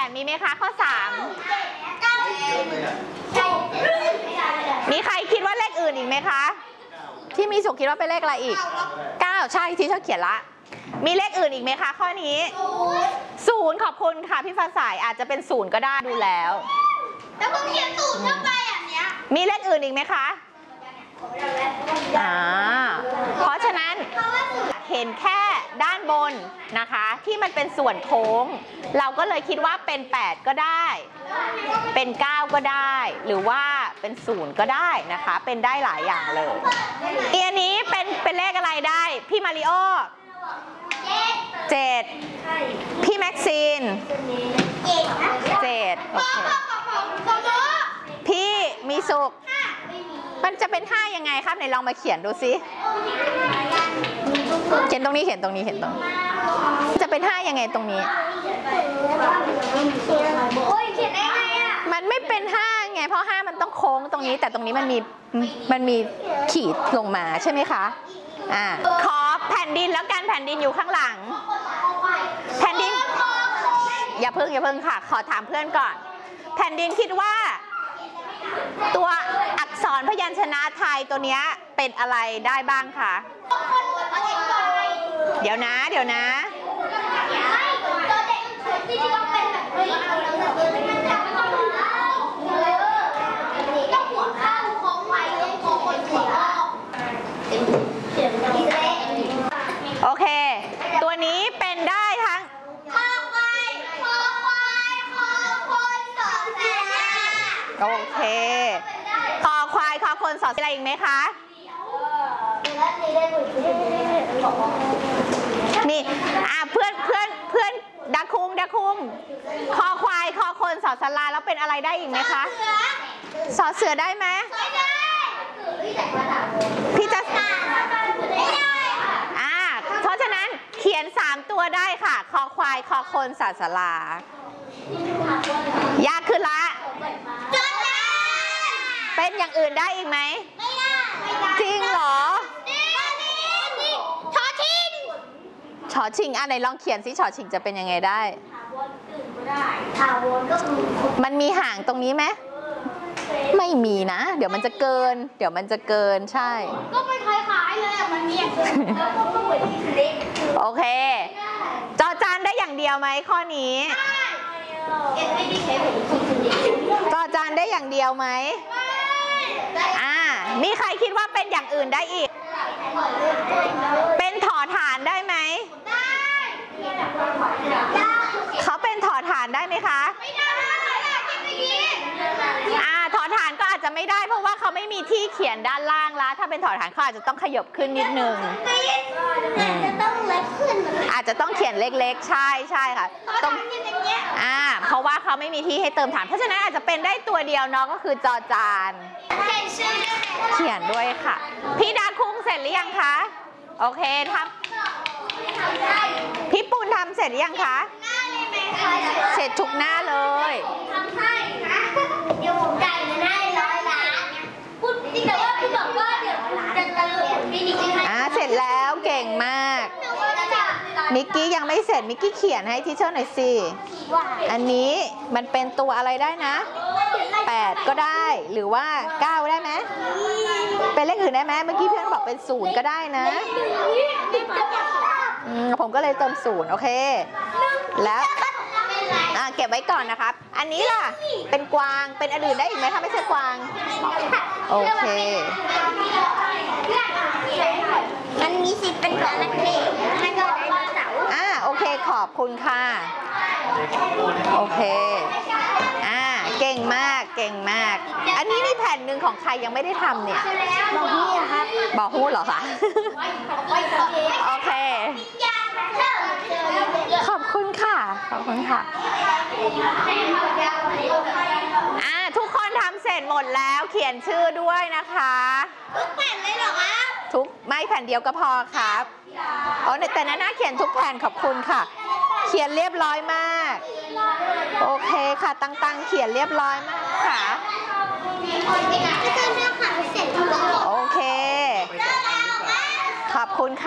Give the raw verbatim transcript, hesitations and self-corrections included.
ดมีไหมคะข้อสามมีใครคิดว่าเลขอื่นอีกไหมคะที่มีสุขคิดว่าเป็นเลขอะไรอีกเก้าใช่ที่ชอบเขียนละมีเลขอื่นอีกไหมคะข้อนี้ศูนย์ขอบคุณค่ะพี่ฟ้าใสอาจจะเป็นศูนย์ก็ได้ดูแล้วแล้วผมเขียนศูนย์เข้าไปอันเนี้ยมีเลขอื่นอีกไหมคะอ่าเพราะฉะนั้นเห็นแค่ด้านบนนะคะที่มันเป็นส่วนโค้งเราก็เลยคิดว่าเป็นแปดก็ได้เป็นเก้าก็ได้หรือว่าเป็นศูนย์ก็ได้นะคะเป็นได้หลายอย่างเลยอันนี้เป็นเป็นเลขอะไรได้พี่มาริโอเจ็ดพี่แม็กซีนเจ็ดโอเคพี่มีสุขมันจะเป็นห้ายังไงครับไหนลองมาเขียนดูสิเขียนตรงนี้เขียนตรงนี้เขียนตรงนี้จะเป็นห้ายังไงตรงนี้มันไม่เป็นห้าไงเพราะห้ามันต้องโค้งตรงนี้แต่ตรงนี้มันมีมันมีขีดลงมาใช่ไหมคะอ่าขอแผ่นดินแล้วกันแผ่นดินอยู่ข้างหลังแผ่นดินอย่าเพิ่งอย่าเพิ่งค่ะขอถามเพื่อนก่อนแผ่นดินคิดว่าตัวอักษรพยัญชนะไทยตัวนี้เป็นอะไรได้บ้างคะเดี๋ยวนะเดี๋ยวนะโอเคตัวนี้เป็นได้ทั้งคอควายคอควายคอคนสอเสือโอเคคอควายคอคนสออะไรอีกไหมคะนี่อ่ะเพื่อนเพื่อนเพื่อนดาคุงดาคุงคอควายคอคนสอสลาแล้วเป็นอะไรได้อีกไหมคะสอเสือได้ไหมพี่จะอ่าเพราะฉะนั้นเขียนสามตัวได้ค่ะคอควายคอคนสอสลายากขึ้นละเป็นอย่างอื่นได้อีกไหมจริงเหรอชอชิงชอชิงอ่ะไหนลองเขียนสิชอชิงจะเป็นยังไงได้มันมีห่างตรงนี้ไหมไม่มีนะเดี๋ยวมันจะเกินเดี๋ยวมันจะเกินใช่ก็ไม่คล้ายๆเลยอ่ะมันมีอย่างอื่นโอเคจอจานได้อย่างเดียวไหมข้อนี้จอจานได้อย่างเดียวไหมอ่ามีใครคิดว่าเป็นอย่างอื่นได้อีกเป็นถอฐานได้ไหมเขาเป็นถอฐานได้ไหมคะไม่ได้อ่าถอฐานก็อาจจะไม่ได้เพราะว่าเขาไม่มีที่เขียนด้านล่างแล้วถ้าเป็นถอฐานเขาอาจจะต้องขยับขึ้นนิดนึงอาจจะต้องเล็กขึ้นอาจจะต้องเขียนเล็กๆใช่ใช่ค่ะต้องอ่าเพราะว่าเขาไม่มีที่ให้เติมฐานเพราะฉะนั้นอาจจะเป็นได้ตัวเดียวเนาะก็คือจอจานเขียนด้วยค่ะพี่ดาคุ้งเสร็จหรือยังคะโอเคทำพี่ปูนทำเสร็จหรือยังคะเสร็จทุกหน้าเลยทำให้นะเดี๋ยวผมจ่ายเงินให้ร้อยล้านพูดจริงแต่ว่าพี่บอกว่าเดี๋ยวจะตลกพี่นิกกี้ให้อ่าเสร็จแล้วเก่งมากมิกกี้ยังไม่เสร็จมิกกี้เขียนให้ทีเชอร์หน่อยสิอันนี้มันเป็นตัวอะไรได้นะแปดก็ได้หรือว่าเก้าได้ไหมเป็นเลขอื่นได้ไหมเมื่อกี้เพื่อนบอกเป็นศูนย์ก็ได้นะผมก็เลยเติมศูนย์โอเคแล้วเก็บไว้ก่อนนะครับอันนี้ล่ะเป็นกวางเป็นอันอื่นได้อีกไหมถ้าไม่ใช่กวางโอเคมันมีสิทธิ์เป็นของนักเรียนมันก็ได้เสาอ่าโอเคขอบคุณค่ะโอเคอ่าเก่งมากเก่งมากอันนี้มีแผ่นหนึ่งของใครยังไม่ได้ทำเนี่ยบอกฮู้ครับบอกฮู้เหรอคะโอเคขอบคุณค่ะขอบคุณค่ะอ่าทุกคนทำเสร็จหมดแล้วเขียนชื่อด้วยนะคะทุกแผ่นเลยเหรอคะทุกไม่แผ่นเดียวก็พอครับอ๋อแต่นั้นน่าเขียนทุกแผ่นขอบคุณค่ะเขียนเรียบร้อยมากโอเคค่ะตั้งๆเขียนเรียบร้อยมากค่ะโอเคขอบคุณค่ะ